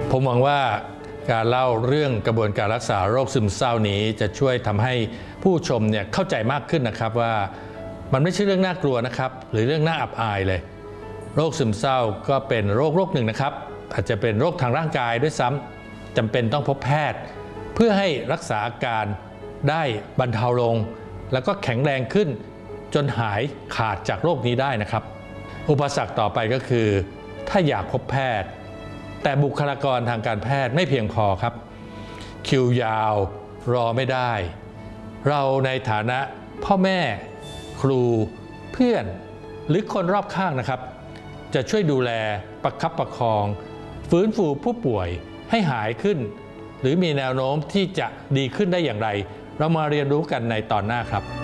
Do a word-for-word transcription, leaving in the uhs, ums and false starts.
ผมหวังว่าการเล่าเรื่องกระบวนการรักษาโรคซึมเศร้านี้จะช่วยทำให้ผู้ชมเนี่ยเข้าใจมากขึ้นนะครับว่ามันไม่ใช่เรื่องน่ากลัวนะครับหรือเรื่องน่าอับอายเลยโรคซึมเศร้าก็เป็นโรคโรคหนึ่งนะครับอาจจะเป็นโรคทางร่างกายด้วยซ้ำจำเป็นต้องพบแพทย์เพื่อให้รักษาอาการได้บรรเทาลงแล้วก็แข็งแรงขึ้นจนหายขาดจากโรคนี้ได้นะครับอุปสรรคต่อไปก็คือถ้าอยากพบแพทย์แต่บุคลากรทางการแพทย์ไม่เพียงพอครับคิวยาวรอไม่ได้เราในฐานะพ่อแม่ครูเพื่อนหรือคนรอบข้างนะครับจะช่วยดูแลประคับประคองฟื้นฟูผู้ป่วยให้หายขึ้นหรือมีแนวโน้มที่จะดีขึ้นได้อย่างไรเรามาเรียนรู้กันในตอนหน้าครับ